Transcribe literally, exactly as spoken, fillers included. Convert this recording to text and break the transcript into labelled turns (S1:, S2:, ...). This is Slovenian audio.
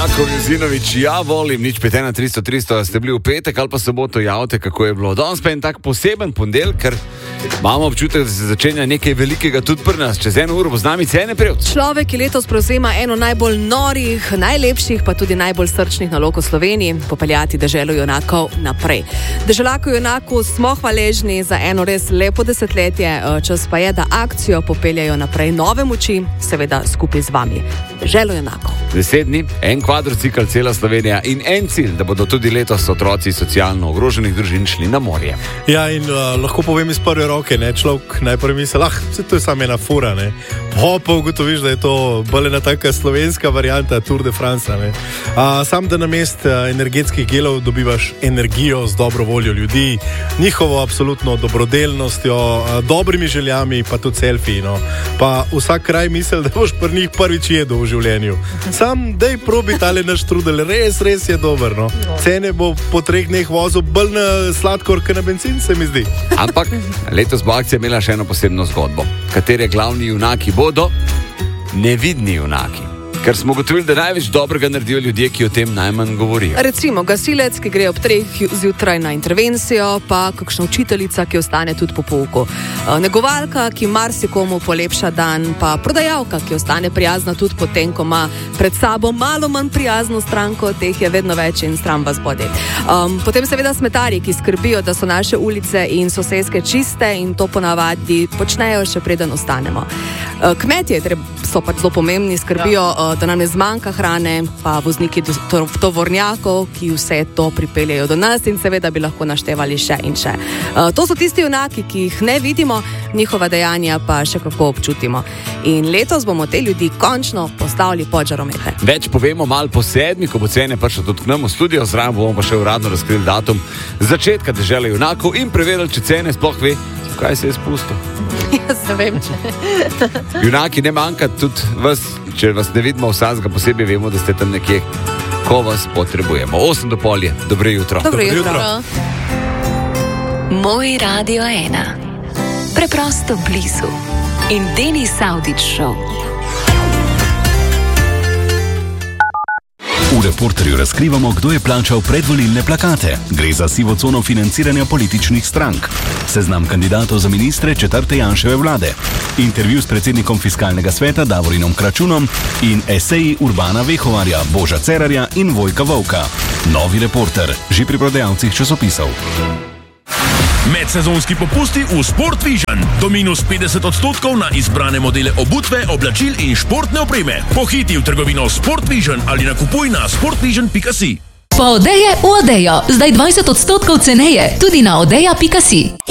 S1: Marko Jezinovič, ja volim, nič pet ena tristo tristo, ste bili v petek ali pa soboto, javite, kako je bilo. Danes pa je en tak poseben ponedeljek, ker imamo občutek, da se začenja nekaj velikega tudi pri nas. Čez eno uro bo z nami Cene Prevc.
S2: Človek, ki letos prevzema eno najbolj norih, najlepših, pa tudi najbolj srčnih nalog v Sloveniji, popeljati deželo junakov naprej. Deželaku junaku smo hvaležni za eno res lepo desetletje, čas pa je, da akcijo popeljajo naprej nove moči, seveda skupaj z vami. Deželo junakov.
S1: Deset dni, en kvadrocikl, cela Slovenija in en cilj, da bodo tudi letos otroci socialno ogroženih družin šli na morje.
S3: Ja, in uh, lahko povem iz prve roke, ne, človek najprej misli, ah, vse to je samo ena fura, ne. Po pa ugotoviš, da je to bolj ena taka slovenska varianta Tour de France, ne. Uh, sam, da namest uh, energetskih gelov dobivaš energijo z dobro voljo ljudi, njihovo absolutno dobrodelnostjo, uh, dobrimi željami, pa tudi selfiji, no. Pa vsak kraj misli, da boš pri njih prvič jedel v življenju. Sam, dej probi tale naš trudel, res, res je dober, no. Cene bo po treh dneh vozil bolj na sladkor, kot na bencin, se mi zdi.
S1: Ampak letos bo akcija imela še eno posebno zgodbo, katere glavni junaki bodo nevidni junaki. Ker smo ugotovili, da največ dobrega naredijo ljudje, ki o tem najmanj govorijo.
S2: Recimo gasilec, ki gre ob treh zjutraj na intervencijo, pa kakšna učiteljica, ki ostane tudi po pouku. Negovalka, ki marsikomu polepša dan, pa prodajalka, ki ostane prijazna tudi potem, ko ima pred sabo malo manj prijazno stranko, teh je vedno več in stran vas bodi. Um, potem seveda smetarji, ki skrbijo, da so naše ulice in soseske čiste in to ponavadi počnejo še preden ostanemo. Kmetje so pač zelo pomembni, skrbijo, ja. da nam ne zmanjka hrane, pa vozniki tovornjakov, ki vse to pripeljejo do nas in seveda bi lahko naštevali še in še. To so tisti junaki, ki jih ne vidimo, njihova dejanja pa še kako občutimo. In letos bomo te ljudi končno postavili pod žaromete.
S1: Več povemo malo po sedmi, ko bo Cene prišla tudi k nam v studio, zraven bomo pa še uradno razkrili datum začetka dežele junakov in preverili, če Cene sploh ve, kaj se je spustil.
S2: Jaz se vem, če.
S1: Junaki ne manjka tudi vas, če vas ne vidimo vsakega posebej, vemo, da ste tam nekje, ko vas potrebujemo. osem do pol je. Dobro jutro.
S2: Dobro jutro.
S4: Moj Radio ena. Preprosto blizu. In Denis Avdić Show.
S5: V Reporterju razkrivamo, kdo je plačal predvolilne plakate. Gre za sivo cono financiranja političnih strank. Seznam kandidatov za ministre četrte Janševe vlade. Intervju s predsednikom fiskalnega sveta Davorinom Kračunom in eseji Urbana Vehovarja, Boža Cerarja in Vojka Volka. Novi Reporter, že pri prodajalcih časopisov.
S6: Medsezonski popusti v Sport Vision. Do minus petdeset odstotkov na izbrane modele obutve, oblačil in športne opreme. Pohiti v trgovino Sport Vision ali nakupuj na sportvision pika si.
S7: Po Odeje v Odejo. Zdaj dvajset odstotkov ceneje. Tudi na odeja pika si.